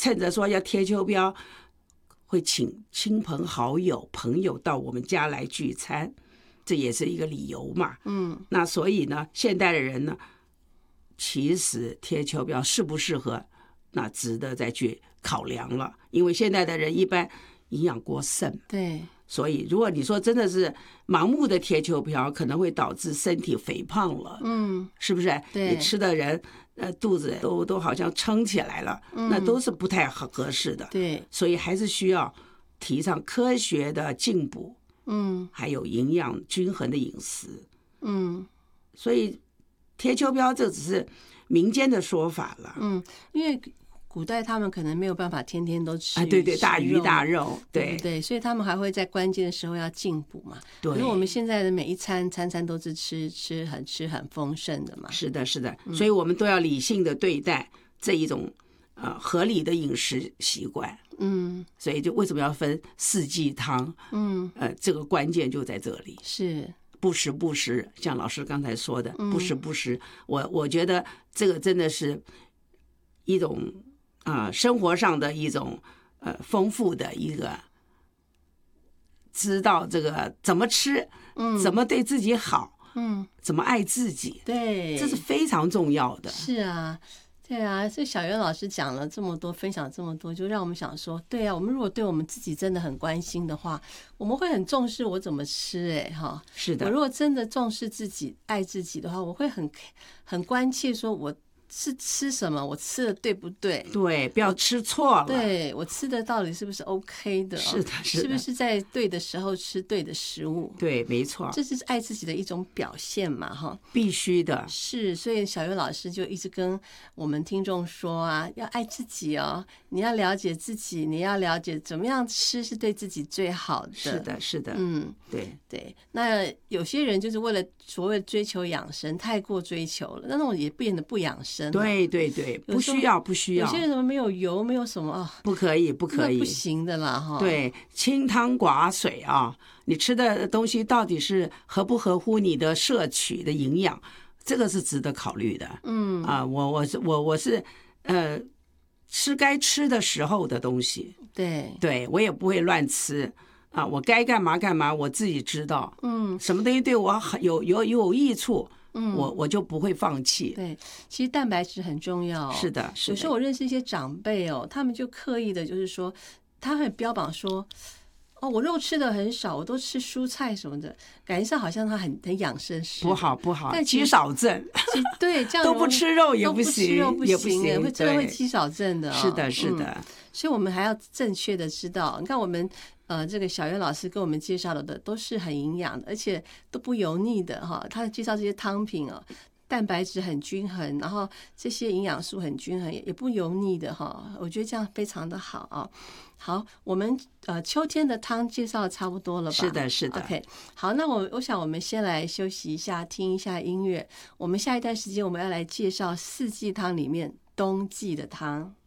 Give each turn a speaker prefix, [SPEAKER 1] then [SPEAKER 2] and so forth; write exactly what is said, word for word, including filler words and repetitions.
[SPEAKER 1] 趁着说要贴秋膘，会请亲朋好友、朋友到我们家来聚餐，这也是一个理由嘛。
[SPEAKER 2] 嗯，
[SPEAKER 1] 那所以呢，现代的人呢，其实贴秋膘适不适合，那值得再去考量了。因为现在的人一般营养过剩，
[SPEAKER 2] 对，
[SPEAKER 1] 所以如果你说真的是盲目的贴秋膘，可能会导致身体肥胖了，
[SPEAKER 2] 嗯，
[SPEAKER 1] 是不是？
[SPEAKER 2] 对，
[SPEAKER 1] 你吃的人呃肚子都都好像撑起来了，
[SPEAKER 2] 嗯、
[SPEAKER 1] 那都是不太合适的。
[SPEAKER 2] 对，
[SPEAKER 1] 所以还是需要提倡科学的进补，
[SPEAKER 2] 嗯，
[SPEAKER 1] 还有营养均衡的饮食。
[SPEAKER 2] 嗯，
[SPEAKER 1] 所以贴秋膘这只是民间的说法了。
[SPEAKER 2] 嗯，因为古代他们可能没有办法天天都吃鱼、
[SPEAKER 1] 啊、对对，大鱼大肉，对
[SPEAKER 2] 对对，所以他们还会在关键的时候要进补嘛。
[SPEAKER 1] 对，
[SPEAKER 2] 可是我们现在的每一餐餐餐都是吃吃很吃很丰盛的嘛。
[SPEAKER 1] 是的，是的，所以我们都要理性的对待这一种呃合理的饮食习惯。
[SPEAKER 2] 嗯，
[SPEAKER 1] 所以就为什么要分四季汤？
[SPEAKER 2] 嗯，
[SPEAKER 1] 呃，这个关键就在这里。
[SPEAKER 2] 是。
[SPEAKER 1] 不时不时，像老师刚才说的，不时不时，我我觉得这个真的是一种啊、呃、生活上的一种呃丰富的一个，知道这个怎么吃，
[SPEAKER 2] 嗯，
[SPEAKER 1] 怎么对自己好，
[SPEAKER 2] 嗯，
[SPEAKER 1] 怎么爱自己，
[SPEAKER 2] 对，
[SPEAKER 1] 这是非常重要的。
[SPEAKER 2] 是啊。对啊，所以小袁老师讲了这么多，分享这么多，就让我们想说，对啊，我们如果对我们自己真的很关心的话，我们会很重视我怎么吃、欸，哎哈，
[SPEAKER 1] 是的。
[SPEAKER 2] 我如果真的重视自己、爱自己的话，我会很很关切，说我是吃什么，我吃的对不对？
[SPEAKER 1] 对，不要吃错了。
[SPEAKER 2] 对，我吃的到底是不是 OK 的？
[SPEAKER 1] 是的，是的，
[SPEAKER 2] 是不是在对的时候吃对的食物？
[SPEAKER 1] 对，没错，
[SPEAKER 2] 这是爱自己的一种表现嘛，哈，
[SPEAKER 1] 必须的。
[SPEAKER 2] 是，所以小袁老师就一直跟我们听众说啊，要爱自己哦，你要了解自己，你要了解怎么样吃是对自己最好的。
[SPEAKER 1] 是的，是的，
[SPEAKER 2] 嗯，
[SPEAKER 1] 对
[SPEAKER 2] 对。那有些人就是为了所谓追求养生，太过追求了，那种也变得不养生。
[SPEAKER 1] 对对对，不需要不需要。
[SPEAKER 2] 有些人什么没有油，没有什么啊，
[SPEAKER 1] 不可以不可以，
[SPEAKER 2] 不行的啦哈。
[SPEAKER 1] 对，清汤寡水啊，你吃的东西到底是合不合乎你的摄取的营养，这个是值得考虑的。
[SPEAKER 2] 嗯
[SPEAKER 1] 啊，我我是我我是呃吃该吃的时候的东西，
[SPEAKER 2] 对
[SPEAKER 1] 对我也不会乱吃。啊，我该干嘛干嘛，我自己知道。
[SPEAKER 2] 嗯，
[SPEAKER 1] 什么东西对我很有有有益处，
[SPEAKER 2] 嗯，
[SPEAKER 1] 我我就不会放弃。
[SPEAKER 2] 对，其实蛋白质很重要、哦。
[SPEAKER 1] 是的，是的。
[SPEAKER 2] 有时候我认识一些长辈哦，他们就刻意的，就是说，他会标榜说，哦，我肉吃的很少，我都吃蔬菜什么的，感觉上好像他很很养生似的。
[SPEAKER 1] 不好不好，
[SPEAKER 2] 但
[SPEAKER 1] 肌少症。
[SPEAKER 2] 对，这样
[SPEAKER 1] 都不吃肉也不行，
[SPEAKER 2] 都不吃肉不行，会真的会肌少症的、哦。
[SPEAKER 1] 是的，是的、
[SPEAKER 2] 嗯。所以我们还要正确的知道，你看我们呃，这个小袁老师给我们介绍的都是很营养的，而且都不油腻的哈。他介绍这些汤品哦，蛋白质很均衡，然后这些营养素很均衡，也不油腻的哈。我觉得这样非常的好啊。好，我们呃秋天的汤介绍差不多了吧？
[SPEAKER 1] 是的，是的。
[SPEAKER 2] OK， 好，那我我想我们先来休息一下，听一下音乐。我们下一段时间我们要来介绍四季汤里面冬季的汤。